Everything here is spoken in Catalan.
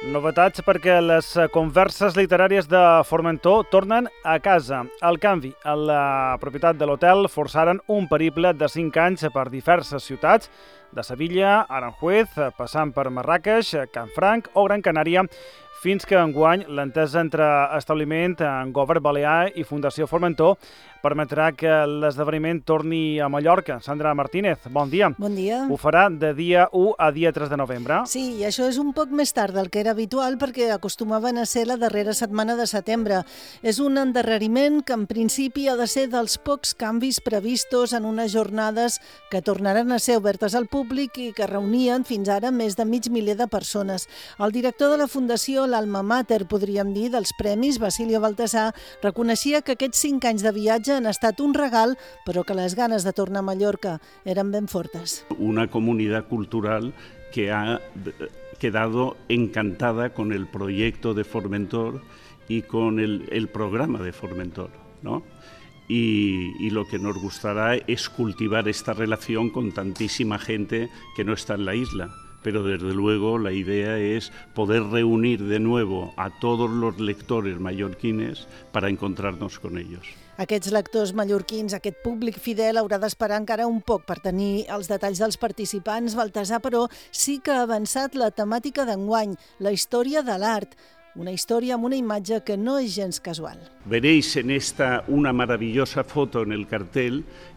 Novetats perquè les converses literàries de Formentor tornen a casa. Al canvi, a la propietat de l'hotel forçaren un periple de 5 anys per diverses ciutats, de Sevilla, Aranjuez, passant per Marràqueix, Canfranc o Gran Canària, fins que enguany l'entesa entre establiment en Govern Balear i Fundació Formentor permetrà que l'esdeveniment torni a Mallorca. Sandra Martínez, bon dia. Bon dia. Ho farà de dia 1 a dia 3 de novembre. Sí, i això és un poc més tard del que era habitual perquè acostumaven a ser la darrera setmana de setembre. És un endarreriment que en principi ha de ser dels pocs canvis previstos en unes jornades que tornaran a ser obertes al públic i que reunien fins ara més de 500.000 de persones. El director de la Fundació, l'Alma Mater, podríem dir, dels premis, Basilio Baltasar, reconeixia que aquests 5 anys de viatge han estat un regal, però que les ganes de tornar a Mallorca eren ben fortes. Una comunidad cultural que ha quedado encantada con el proyecto de Formentor y con el programa de Formentor, ¿no? Y lo que nos gustará es cultivar esta relación con tantísima gente que no está en la isla. Pero desde luego la idea es poder reunir de nuevo a todos los lectores mallorquines para encontrarnos con ellos. Aquests lectors mallorquins, aquest públic fidel, haurà d'esperar encara un poc per tenir els detalls dels participants. Baltasar, però, sí que ha avançat la temàtica d'enguany, la història de l'art. Una historia amb una imatge que no és gens casual. Veréis en esta una maravillosa foto en el cartel